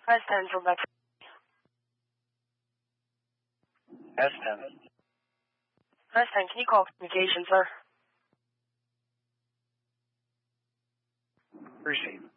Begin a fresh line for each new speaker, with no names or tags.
Press 10 for Metro.
S10.
Press 10, can you call communication, sir?
Receive.